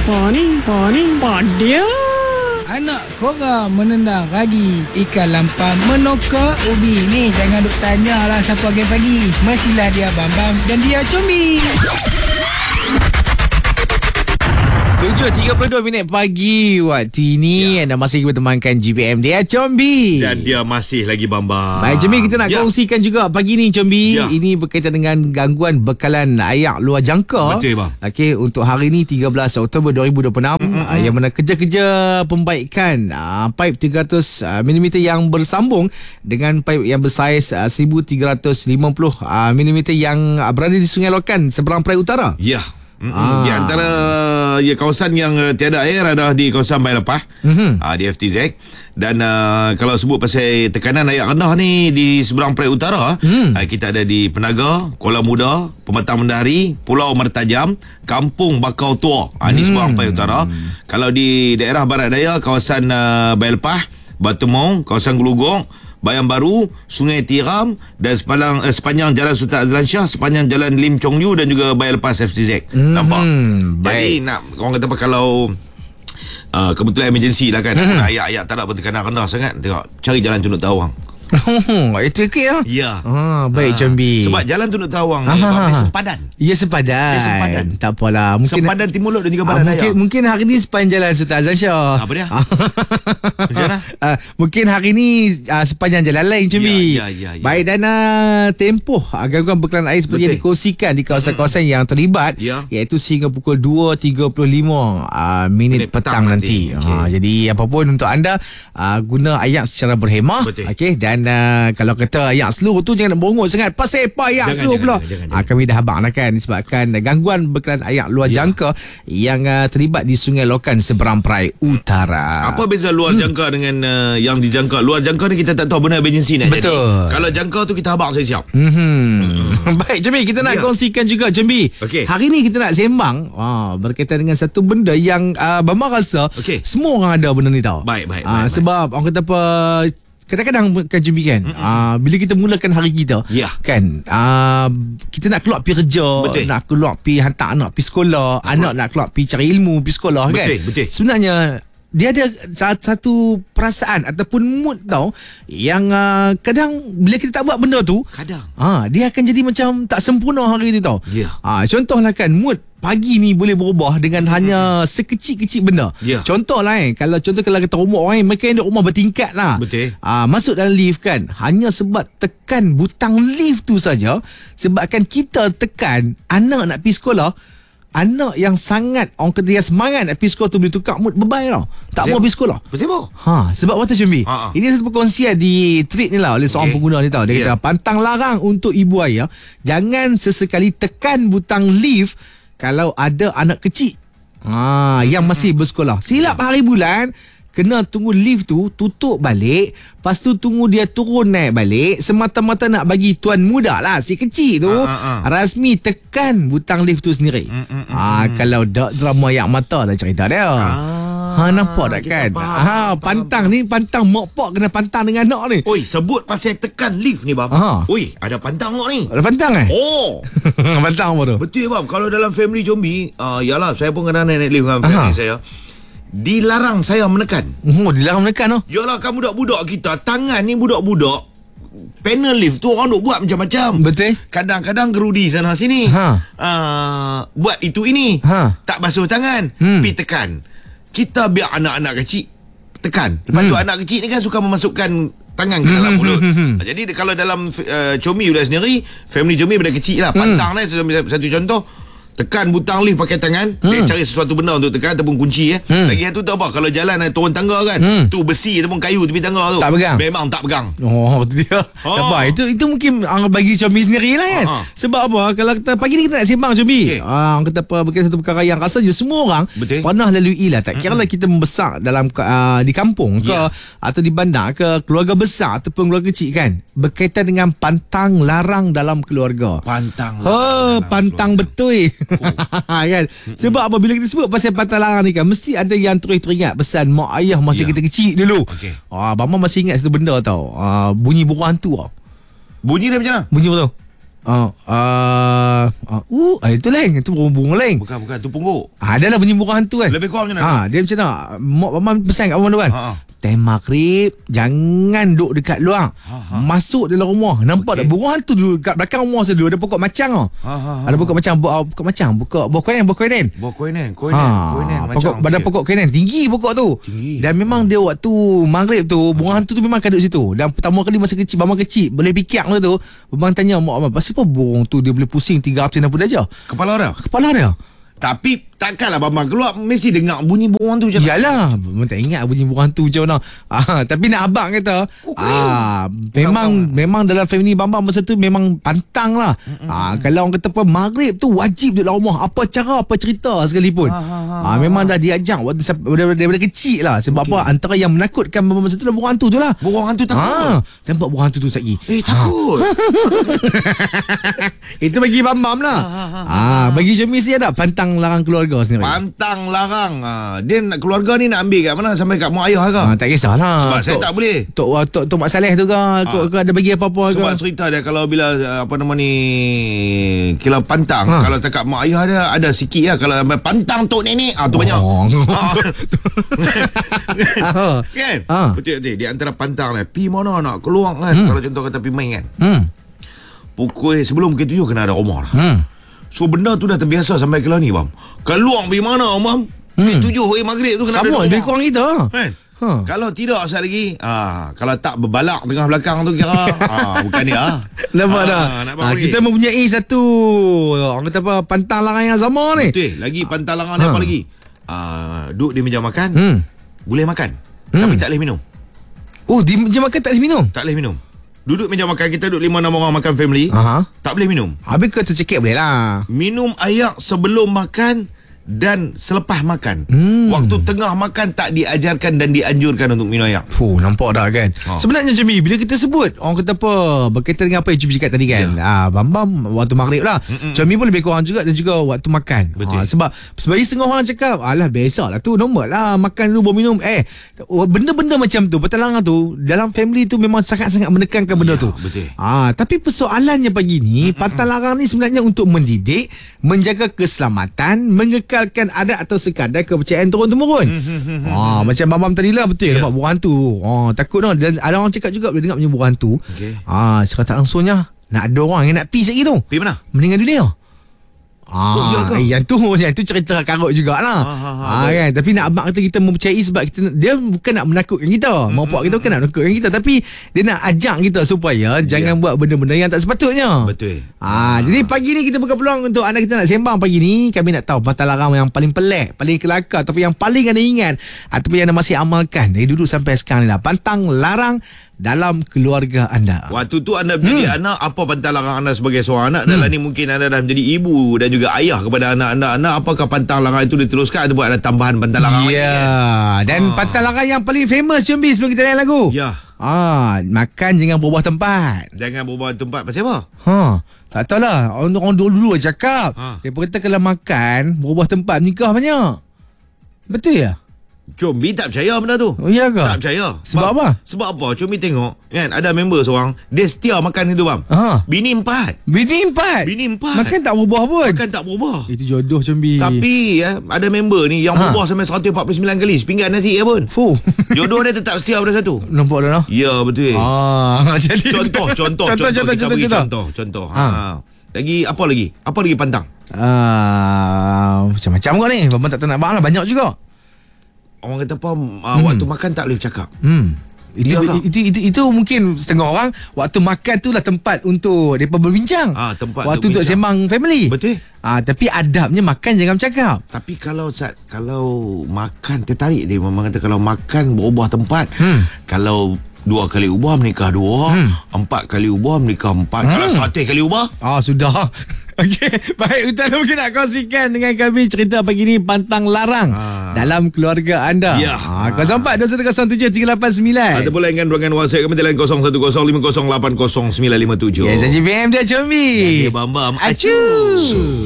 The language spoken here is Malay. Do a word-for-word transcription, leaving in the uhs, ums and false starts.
Apa ni? Apa ni? Padia. Anak korang menendang ragi, ikan lampam menokak ubi. Ni jangan duk tanya lah siapa game pagi. Mestilah dia Bambang dan dia Combi. tujuh tiga puluh dua minit pagi waktu ini ya. Anda masih bertemankan G P M dia Combi. Dan dia masih lagi Bambang. Baik Combi, kita nak ya. kongsikan juga pagi ni Combi ya. Ini berkaitan dengan gangguan bekalan ayak luar jangka. Betul bang. Okey, untuk hari ni tiga belas Oktober dua ribu dua puluh enam, mm-hmm. yang mana kerja-kerja pembaikan uh, paip tiga ratus milimeter yang bersambung dengan paip yang bersaiz uh, seribu tiga ratus lima puluh milimeter yang uh, berada di Sungai Lokan seberang Perai Utara. Ya. Ah. Di antara ya, kawasan yang uh, tiada air ada di kawasan Bayi Lepah, mm-hmm. uh, di F T Z. Dan uh, kalau sebut pasal tekanan air rendah ni di seberang Perai Utara, mm. uh, kita ada di Penaga, Kuala Muda, Pematang Mendahari, Pulau Mertajam, Kampung Bakau Tua, uh, di mm. seberang Perai Utara. Kalau di daerah Barat Daya, kawasan uh, Bayi Lepah, Batu Maung, kawasan Gelugong, Bayan Baru, Sungai Tiram dan sepanjang, eh, sepanjang Jalan Sultan Azlan Shah, sepanjang Jalan Lim Chong Yu dan juga Bayi Lepas F T Z. Mm-hmm. Nampak? Jadi nak orang kata apa, kalau uh, kebetulan emergency lah kan, mm-hmm. ayat-ayat tak ada bertekanan rendah sangat, tengok cari jalan Tunduk Tawang. Oh, itu okey lah. Ya. Ah, baik ha. Combi. Sebab jalan Tunduk Tawang ni ha. sempadan. Ya, sempadan. Ya, sempadan. Tak apalah. Mungkin sempadan Timur Laut dan juga ah, Barat Daya. Mungkin, mungkin hari ni sepanjang Jalan Sultan Azlan Shah. Apa dia? Macam mana? Uh, mungkin hari ni uh, sepanjang jalan lain Combi. Ya, ya, ya, ya. Baik, dan uh, tempoh uh, gangguan bekalan air seperti yang dikongsikan di kawasan-kawasan yang terlibat, ya. Iaitu sehingga pukul dua tiga puluh lima uh, minit, minit petang, petang nanti, nanti. Okay. Uh, jadi apapun untuk anda uh, guna ayak secara berhemah. Okey, dan uh, kalau kata ayak slow tu jangan nak berungut sangat. Pasal apa ayak slow pula? Jangan, jangan, jangan. Uh, kami dah abang lah kan, disebabkan gangguan bekalan ayak luar ya. jangka yang uh, terlibat di Sungai Lokan seberang Perai Utara. Apa beza luar hmm. jangka dengan uh, yang dijangka? Luar jangka ni kita tak tahu benar emergency nak Betul. jadi. Kalau jangka tu kita abang saya siap. Hmm. Hmm. Baik Combi, kita nak ya. kongsikan juga Combi. Okay. Hari ni kita nak sembang uh, berkaitan dengan satu benda yang uh, Bambang rasa okay. semua orang ada benda ni tau. Baik, baik, uh, baik Sebab baik. orang kata apa, kadang-kadang kan Combi kan, uh, bila kita mulakan hari kita ya. kan, uh, kita nak keluar pergi kerja, betul. nak keluar pergi hantar anak pergi sekolah, betul. anak nak keluar pergi cari ilmu pergi sekolah, betul, kan betul. Sebenarnya dia ada satu perasaan ataupun mood tau, yang uh, kadang bila kita tak buat benda tu, kadang uh, dia akan jadi macam tak sempurna hari tu tau. yeah. uh, Contohlah kan, mood pagi ni boleh berubah dengan hmm. hanya sekecil-kecil benda. Yeah. Contoh lah eh, kalau contoh kalau kita rumah orang, mereka yang duduk rumah bertingkat lah. Betul. Ah, masuk dalam lift kan, hanya sebab tekan butang lift tu saja, sebabkan kita tekan anak nak pergi sekolah, anak yang sangat orang kata yang semangat nak pergi sekolah tu boleh tukar mood beban tau. Tak mau pergi sekolah. Betul apa? Ha, sebab apa tu Combi? Ha, ha. Ini satu perkongsian di tweet ni lah oleh seorang okay. pengguna ni tau. Dia yeah. kata pantang larang untuk ibu ayah jangan sesekali tekan butang lift kalau ada anak kecil ha, yang masih bersekolah. Silap hari bulan, kena tunggu lift tu tutup balik, lepas tu tunggu dia turun naik balik, semata-mata nak bagi tuan muda lah, si kecil tu ha, ha, ha. rasmi tekan butang lift tu sendiri. mm, mm, ha, mm. Kalau dak drama yang mata dah cerita dia. ah. Ha, nampak tak kan? Faham, ha, pantang faham. Ni pantang mak pak kena pantang dengan anak ni. Oi, sebut pasal tekan lift ni bab. Ha. Oi, ada pantang tak ni? Ada pantang eh? Oh. Pantang apa tu? Betul bab. Kalau dalam family Combi, uh, yalah saya pun kena naik lift dengan family Aha. saya. Dilarang saya menekan. Oh, dilarang menekan oh. Yalah, kan budak-budak kita, tangan ni budak-budak. Panel lift tu orang duk buat macam-macam. Betul. Kadang-kadang gerudi sana sini. Ha. Uh, buat itu ini. Ha. Tak basuh tangan. Hmm. Pi tekan. Kita biar anak-anak kecil tekan. Lepas hmm. tu anak kecil ni kan suka memasukkan tangan ke dalam mulut. Hmm. Jadi kalau dalam uh, Combi sudah sendiri, family Combi pada kecil lah. Pantang lah hmm. satu contoh. Tekan butang lift pakai tangan, hmm. dia cari sesuatu benda untuk tekan ataupun kunci eh. Hmm. Lagi satu tak apa, kalau jalan turun tangga kan, hmm. tu besi ataupun kayu tepi tangga tu. Tak pegang. Memang tak pegang. Oh, itu dia. Oh. Tak apa, itu itu mungkin uh, bagi Combi sendiri lah kan. Uh-huh. Sebab apa? Kalau kita pagi ni kita nak sembang Combi. Okay. Ah, uh, kata apa berkaitan satu perkara yang rasanya semua orang Betul. pernah lalui lah. Tak kira lah kita membesar dalam uh, di kampung ke yeah. atau di bandar ke, keluarga besar ataupun keluarga kecil kan, berkaitan dengan pantang larang dalam keluarga. Pantang larang. Oh, pantang keluarga. Betul. Oh. Kan? Sebab apa, bila kita sebut pasal pantang larang ni kan, mesti ada yang terus teringat pesan mak ayah masa yeah. kita kecil dulu. Okay. Ah, Bama masih ingat satu benda tau. Ah, bunyi burung hantu tau. Bunyi dia macam mana? Bunyi apa tau? Uh, uh, uh, uh, itu leng. Itu bunga leng. Bukan, bukan. Tu pungguk. Ah, ada lah bunyi bunga hantu kan. Lebih kurang macam mana? Ha, dia macam mana? Mak Abang pesan kat abang tu kan. Ha, ha. Time maghrib, jangan duduk dekat luar. Ha, ha. Masuk dalam rumah. Nampak Okey. tak bunga hantu dulu kat belakang rumah saya dulu ada pokok macang tau. Ha, ha, ha. Ada pokok macang, buah pokok macang, pokok buah koinen, buah koinen. Buah koinen, koinen, Ha, koinen pokok badan okey. pokok koinen tinggi pokok tu. Tinggi. Dan memang dia waktu maghrib tu bunga hantu tu memang ada kat situ. Dan pertama kali masa kecil, Bambang kecil boleh fikir tu tu. Bambang tanya mak abang, pasal apa burung tu dia boleh pusing tiga ratus enam puluh darjah Kepala dia. kepala dia? Tapi takkanlah Bambang keluar mesti dengar bunyi burung tu je. Yalah, Bambang tak ingat bunyi burung hantu macam mana. Ah, tapi nak abang kata, Oh, ah, memang Bukan, memang dalam family Bambang masa tu memang pantang lah. Ah, kalau orang kata apa maghrib tu wajib duduk dalam rumah. Apa cara, apa cerita sekalipun. Ha, ha, ha, Ah, memang dah diajak waktu daripada, daripada kecil lah. Sebab Okey. apa? Antara yang menakutkan Bambang masa tu adalah burung hantu tu lah. Burung hantu takut. Ah, nampak burung hantu tu sekali. Eh, takut. Itu bagi Bambam lah. Ah, bagi Syumi mesti ada pantang larang keluarga sendiri. Pantang larang. Ha, dia nak keluarga ni nak ambil kat mana? Sampai kat mak ayah ke? Ah, tak kisahlah. Sebab saya tak boleh. Tok Tok Tok Mak Saleh tu ke, kau kau ada bagi apa-apa ke? Sebab cerita dia kalau bila uh, apa nama ni kalau pantang, Ha. kalau dekat mak ayah dia ada sikit lah. Kalau sampai pantang tok nenek, ah tu banyak. Oh. Ah. Kan? Ah. Betul-betul di antara pantang ni, pi mana nak keluar kan? Hmm. Kalau contoh kata pi main kan. Hmm. Pukul sebelum pukul tujuh kena ada rumah dah. Hmm. So benda tu dah terbiasa sampai ke ni bang. Keluar pergi mana bang? Pukul tujuh hari maghrib tu kena ada Sama rumah. lebih kurang kita. Kan? Ha. Kalau tidak asal lagi, ah, kalau tak berbalak tengah belakang tu kira ah, bukan dia. Ah. Nampak Ah, dah. nak Ah, bawa kita pergi. mempunyai satu orang kata apa pantang larang yang sama ni. Betul. Lagi pantang larang ni Ha. apa lagi? Ah, duduk di meja makan, Hmm. boleh makan. Hmm. Tapi tak boleh minum. Oh, di meja makan tak boleh minum. Tak boleh minum. Duduk meja makan, kita duduk lima enam orang makan family, Aha. tak boleh minum. Habis kau tercekik boleh lah. Minum air sebelum makan dan selepas makan. Hmm. Waktu tengah makan tak diajarkan dan dianjurkan untuk minum air. Fuh, nampak dah kan. Ha. Sebenarnya Jemi, bila kita sebut orang kata apa berkaitan dengan apa yang Cumi cakap tadi kan. Ya. Ah, Bambam waktu maghrib lah. Cumi pun lebih kurang juga dan juga waktu makan. Betul. Ah, sebab sebagai setengah orang cakap, alah biasalah tu normal lah makan dulu baru minum. Eh, benda-benda macam tu, pertalangan tu dalam family tu memang sangat-sangat menekankan benda Ya, tu. betul. Ah, tapi persoalannya pagi ni, pantang larang ni sebenarnya untuk mendidik, menjaga keselamatan, mengekalkan adat atau sekadar kepercayaan turun-temurun. Ah, macam Bambam tadi lah betul Ya. nampak burung hantu. Ah, takut tau. Dan ada orang cakap juga bila dengar punya burung hantu. Okey. Ah, secara tak langsungnya nak ada orang yang nak pi sekali tu. Pergi mana? Meninggal dunia. Ah, Oh, ya ke? eh, yang tu yang tu cerita karut jugalah. Ah, ah, ah, Ah, kan, tapi nak abang kata kita mempercayai sebab kita dia bukan nak menakutkan kita. Hmm, Mak pak kita bukan nak menakutkan kita tapi dia nak ajak kita supaya jangan buat benda-benda yang tak sepatutnya. Betul. Ah, jadi pagi ni kita buka peluang untuk anda kita nak sembang pagi ni. Kami nak tahu pantang larang yang paling pelik, paling kelakar ataupun yang paling anda ingat ataupun yang anda masih amalkan dari dulu sampai sekarang ni lah. Pantang larang dalam keluarga anda. Waktu tu anda menjadi anak, apa pantang larang anda sebagai seorang anak? Dan ni mungkin anda dah menjadi ibu dan juga ayah kepada anak anda. Anda apakah pantang larang itu diteruskan ataupun ada tambahan pantang larang Ya, lagi? kan? dan Ah. pantang larang yang paling famous Jumbi sebelum kita layan lagu. Ya. Ah, makan jangan berubah tempat. Jangan berubah tempat. Pasal apa? Ha, tak tahulah. Orang, orang dulu-dulu cakap. Ha. Dia kata kalau makan berubah tempat nikah banyak. Betul ya? Combi tak percaya benda tu. Oh, ya ke? Tak percaya. Sebab apa? Sebab apa? Combi tengok kan ada member seorang, dia setia makan itu bang. Ha. Bini empat. Bini empat. Bini empat. Makan tak berubah pun. Makan tak berubah. Itu jodoh Jumbi. Tapi ya, ada member ni yang Ha. berubah sampai seratus empat puluh sembilan kali sepinggan nasi ya pun. Fuh. Jodoh dia tetap setia pada satu. Nampak dah noh? Ya betul. Ah, jadi Contoh, contoh, contoh, contoh, kita contoh, bagi contoh. contoh, contoh. Ha. Ha. Lagi apa lagi? Apa lagi pantang? Ah, macam-macam kau ni. Babang tak tahu nak bahang lah. Banyak juga. Orang kata apa, uh, waktu makan tak boleh bercakap. Hmm. Itu, Ya, Kak? itu, itu, itu mungkin setengah orang waktu makan tu lah tempat untuk mereka berbincang. Ah, tempat waktu untuk untuk bincang. sembang family. Betul. Ah, tapi adabnya makan jangan bercakap. Tapi kalau Sat, kalau makan tertarik dia memang kata kalau makan berubah tempat. Hmm. Kalau dua kali ubah menikah dua, Hmm. empat kali ubah menikah empat. Hmm. Kalau seratus kali ubah, Ah, sudah. Okey, baik, Ustaz mungkin nak kongsikan dengan kami cerita pagi ni pantang larang Ah. dalam keluarga anda. Ya. Ah, kosong empat dua satu kosong tujuh tiga lapan sembilan. ataupun lainkan ruangan WhatsApp kami di line kosong satu kosong lima kosong lapan kosong sembilan lima tujuh. Ya, Zaji B M dia Combi. Dia Bambam Acu.